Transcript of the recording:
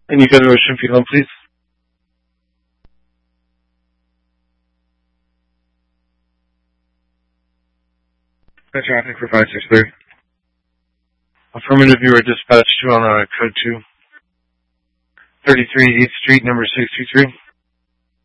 And you got a Ocean Feeling, please. Traffic for 563. Affirmative, you are dispatched to on code 2. 33 8th Street, number 623.